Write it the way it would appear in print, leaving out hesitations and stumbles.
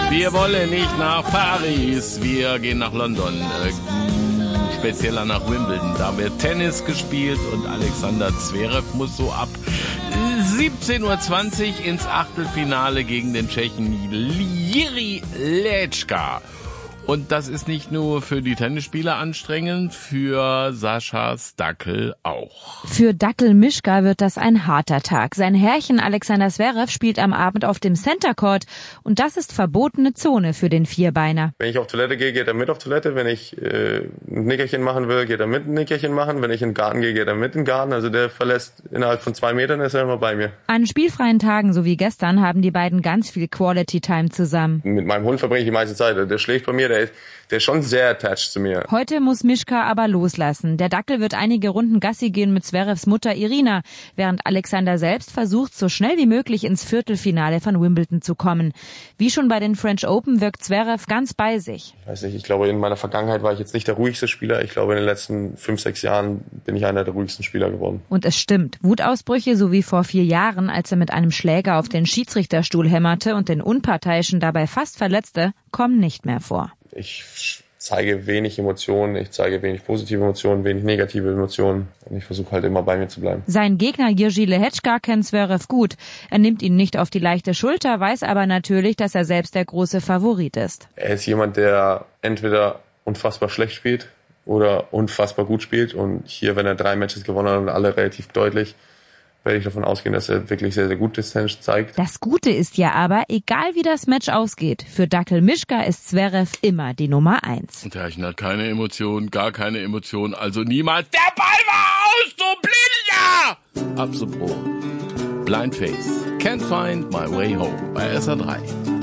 Wir wollen nicht nach Paris, wir gehen nach London, spezieller nach Wimbledon. Da wird Tennis gespielt und Alexander Zverev muss so ab 17:20 Uhr ins Achtelfinale gegen den Tschechen Jiří Lečka. Und das ist nicht nur für die Tennisspieler anstrengend, für Saschas Dackel auch. Für Dackel Mischka wird das ein harter Tag. Sein Herrchen Alexander Zverev spielt am Abend auf dem Center Court und das ist verbotene Zone für den Vierbeiner. Wenn ich auf Toilette gehe, geht er mit auf Toilette. Wenn ich ein Nickerchen machen will, geht er mit ein Nickerchen machen. Wenn ich in den Garten gehe, geht er mit in den Garten. Also der verlässt innerhalb von 2 Metern, ist er immer bei mir. An spielfreien Tagen, so wie gestern, haben die beiden ganz viel Quality Time zusammen. Mit meinem Hund verbringe ich die meiste Zeit. Der schläft bei mir, der ist schon sehr attached zu mir. Heute muss Mischka aber loslassen. Der Dackel wird einige Runden Gassi gehen mit Zverevs Mutter Irina, während Alexander selbst versucht, so schnell wie möglich ins Viertelfinale von Wimbledon zu kommen. Wie schon bei den French Open wirkt Zverev ganz bei sich. Ich weiß nicht, ich glaube, in meiner Vergangenheit war ich jetzt nicht der ruhigste Spieler. Ich glaube, in den letzten 5, 6 Jahren bin ich einer der ruhigsten Spieler geworden. Und es stimmt. Wutausbrüche, so wie vor 4 Jahren, als er mit einem Schläger auf den Schiedsrichterstuhl hämmerte und den Unparteiischen dabei fast verletzte, kommen nicht mehr vor. Ich zeige wenig Emotionen, ich zeige wenig positive Emotionen, wenig negative Emotionen und ich versuche halt immer bei mir zu bleiben. Sein Gegner Jiří Lečka kennt Zverev gut. Er nimmt ihn nicht auf die leichte Schulter, weiß aber natürlich, dass er selbst der große Favorit ist. Er ist jemand, der entweder unfassbar schlecht spielt oder unfassbar gut spielt und hier, wenn er 3 Matches gewonnen hat und alle relativ deutlich, werde ich davon ausgehen, dass er wirklich sehr, sehr gutes Tennis zeigt. Das Gute ist ja aber, egal wie das Match ausgeht, für Dackel Mischka ist Zverev immer die Nummer 1. Und Herrchen hat keine Emotionen, gar keine Emotionen, also niemals. Der Ball war aus, du Blinder! Ab so Blind Face. Can't find my way home bei SR3.